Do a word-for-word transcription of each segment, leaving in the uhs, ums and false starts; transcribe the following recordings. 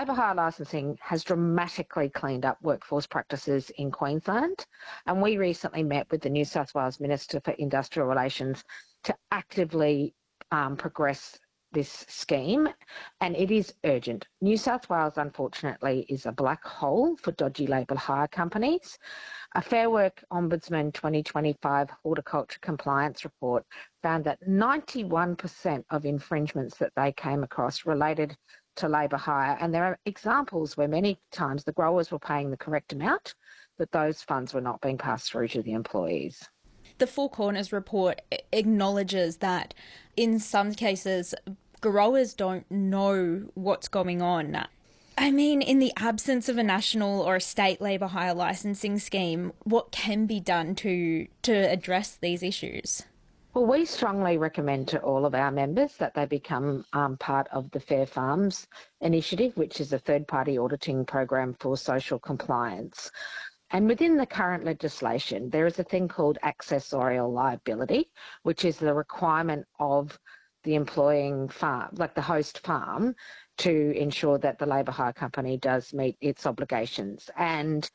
labour hire licensing has dramatically cleaned up workforce practices in Queensland, and we recently met with the New South Wales Minister for Industrial Relations to actively um, progress this scheme, and it is urgent. New South Wales, unfortunately, is a black hole for dodgy labour hire companies. A Fair Work Ombudsman twenty twenty-five horticulture compliance report found that ninety-one percent of infringements that they came across related to labour hire, and there are examples where many times the growers were paying the correct amount, but those funds were not being passed through to the employees. The Four Corners report acknowledges that in some cases growers don't know what's going on. I mean, in the absence of a national or a state labour hire licensing scheme, what can be done to to address these issues? Well, we strongly recommend to all of our members that they become um, part of the Fair Farms initiative, which is a third-party auditing program for social compliance. And within the current legislation, there is a thing called accessorial liability, which is the requirement of the employing farm, like the host farm, to ensure that the labour hire company does meet its obligations. And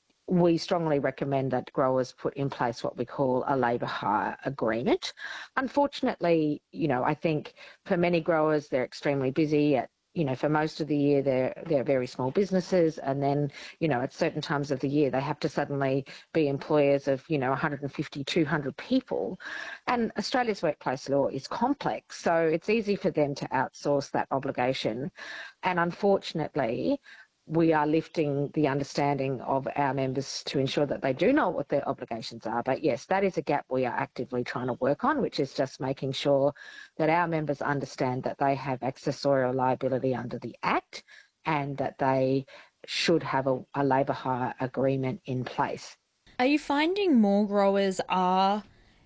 we strongly recommend that growers put in place what we call a labour hire agreement. Unfortunately, you know, I think for many growers, they're extremely busy at, you know, for most of the year, they're, they're very small businesses. And then, you know, at certain times of the year, they have to suddenly be employers of, you know, one hundred fifty, two hundred people. And Australia's workplace law is complex, so it's easy for them to outsource that obligation. And unfortunately, we are lifting the understanding of our members to ensure that they do know what their obligations are. But yes, that is a gap we are actively trying to work on, which is just making sure that our members understand that they have accessorial liability under the Act and that they should have a, a labour hire agreement in place. Are you finding more growers are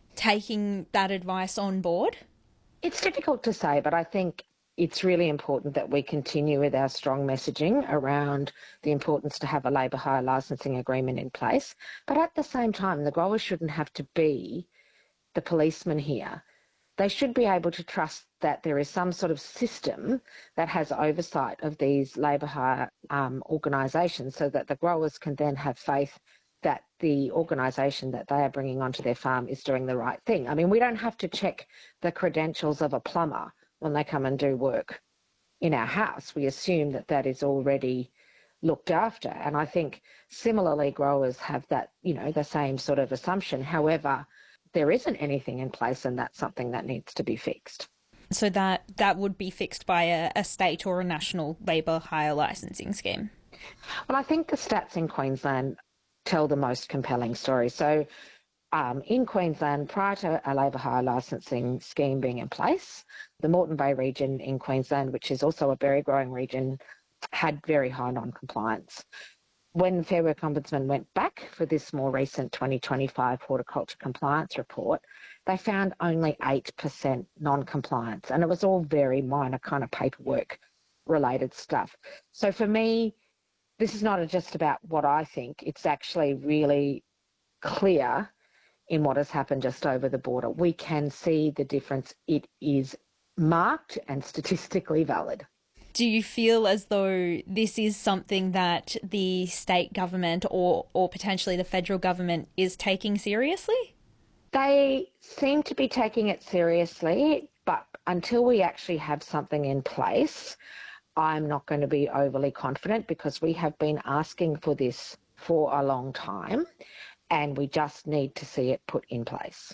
taking that advice on board? It's difficult to say, but I think it's really important that we continue with our strong messaging around the importance to have a labour hire licensing agreement in place. But at the same time, the growers shouldn't have to be the policeman here. They should be able to trust that there is some sort of system that has oversight of these labour hire um, organisations, so that the growers can then have faith that the organisation that they are bringing onto their farm is doing the right thing. I mean, we don't have to check the credentials of a plumber when they come and do work in our house. We assume that that is already looked after. And I think similarly, growers have that, you know, the same sort of assumption. However, there isn't anything in place, and that's something that needs to be fixed. So that, that would be fixed by a, a state or a national labour hire licensing scheme? Well, I think the stats in Queensland tell the most compelling story. So Um, in Queensland, prior to a labour hire licensing scheme being in place, the Moreton Bay region in Queensland, which is also a berry growing region, had very high non-compliance. When the Fair Work Ombudsman went back for this more recent twenty twenty-five horticulture compliance report, they found only eight percent non-compliance, and it was all very minor kind of paperwork related stuff. So for me, this is not just about what I think, it's actually really clear in what has happened just over the border. We can see the difference. It is marked and statistically valid. Do you feel as though this is something that the state government or, or potentially the federal government is taking seriously? They seem to be taking it seriously, but until we actually have something in place, I'm not going to be overly confident, because we have been asking for this for a long time, and we just need to see it put in place.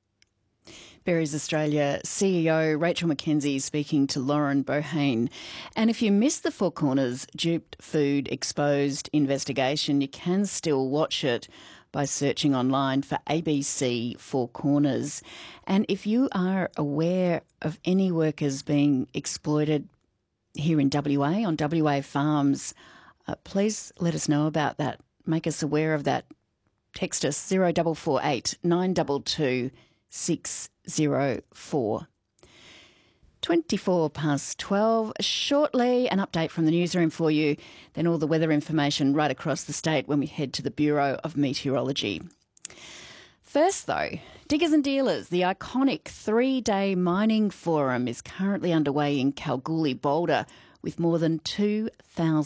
Berries Australia C E O Rachel McKenzie speaking to Lauren Bohane. And if you missed the Four Corners Duped Food Exposed investigation, you can still watch it by searching online for A B C Four Corners. And if you are aware of any workers being exploited here in W A, on W A farms, uh, please let us know about that. Make us aware of that. Text us zero four four eight nine two two six zero four. twenty-four past twelve. Shortly, an update from the newsroom for you, then all the weather information right across the state when we head to the Bureau of Meteorology. First, though, Diggers and Dealers, the iconic three-day mining forum is currently underway in Kalgoorlie, Boulder, with more than two thousand